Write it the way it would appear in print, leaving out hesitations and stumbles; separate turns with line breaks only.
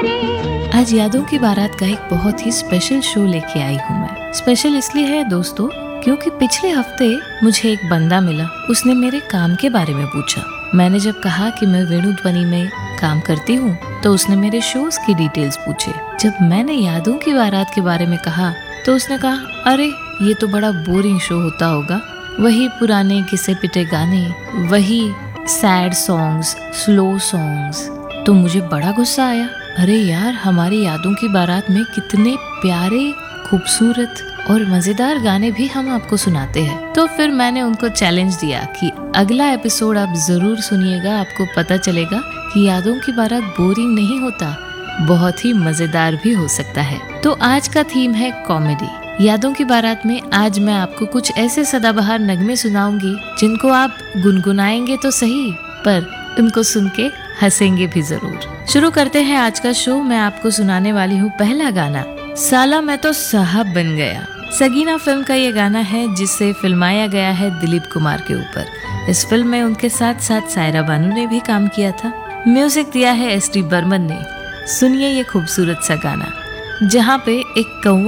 आज यादों की बारात का एक बहुत ही स्पेशल शो लेके आई हूँ मैं। स्पेशल इसलिए है दोस्तों क्योंकि पिछले हफ्ते मुझे एक बंदा मिला। उसने मेरे काम के बारे में पूछा। मैंने जब कहा कि मैं वेणु ध्वनि में काम करती हूँ तो उसने मेरे शोज की डिटेल्स पूछे। जब मैंने यादों की बारात के बारे में कहा तो उसने कहा, अरे ये तो बड़ा बोरिंग शो होता होगा, वही पुराने घिसे पिटे गाने, वही सैड सॉन्ग्स, स्लो सॉन्ग्स। तो मुझे बड़ा गुस्सा आया। अरे यार, हमारी यादों की बारात में कितने प्यारे, खूबसूरत और मजेदार गाने भी हम आपको सुनाते हैं। तो फिर मैंने उनको चैलेंज दिया कि अगला एपिसोड आप जरूर सुनिएगा, आपको पता चलेगा कि यादों की बारात बोरिंग नहीं होता, बहुत ही मजेदार भी हो सकता है। तो आज का थीम है कॉमेडी। यादों की बारात में आज मैं आपको कुछ ऐसे सदाबहार नगमे सुनाऊंगी जिनको आप गुनगुनाएंगे तो सही, पर उनको सुन के हंसेंगे भी जरूर। शुरू करते हैं आज का शो। मैं आपको सुनाने वाली हूँ पहला गाना, साला मैं तो साहब बन गया। सगीना फिल्म का ये गाना है जिसे फिल्माया गया है दिलीप कुमार के ऊपर। इस फिल्म में उनके साथ साथ सायरा बानू ने भी काम किया था। म्यूजिक दिया है एस डी बर्मन ने। सुनिए ये खूबसूरत सा गाना जहाँ पे एक कौवा